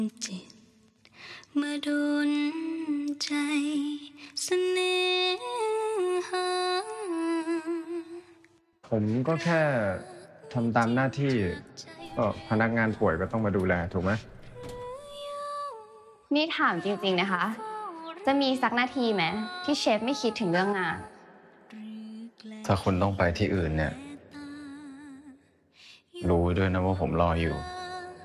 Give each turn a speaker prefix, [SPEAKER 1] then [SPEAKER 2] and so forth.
[SPEAKER 1] จิตมาโดนใจเสน่หา
[SPEAKER 2] ผมก็แค่ทำตามหน้าที่ก็พนักงานป่วยก็ต้องมาดูแลถูกไหม
[SPEAKER 3] นี่ถามจริงๆนะคะ จะมีสักนาทีไหมที่เชฟไม่คิดถึงเรื่องงาน
[SPEAKER 4] ถ้าคุณต้องไปที่อื่นเนี่ยรู้ด้วยนะว่าผมรออยู่